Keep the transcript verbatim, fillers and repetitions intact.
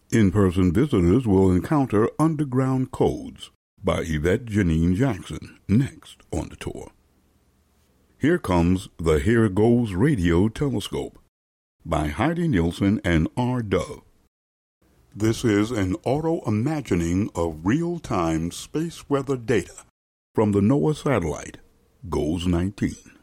In-person visitors will encounter underground codes by Yvette Janine Jackson, next on the tour. Here comes the Here Goes Radio Telescope by Heidi Nielsen and R. Dove. This is an auto-imagining of real-time space weather data from the NOAA satellite, GOES nineteen.